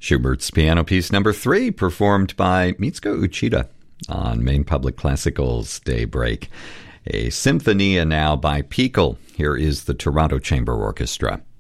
Schubert's Piano Piece Number 3, performed by Mitsuko Uchida on Maine Public Classical's Daybreak. A Symphonia now by Pickle. Here is the Toronto Chamber Orchestra.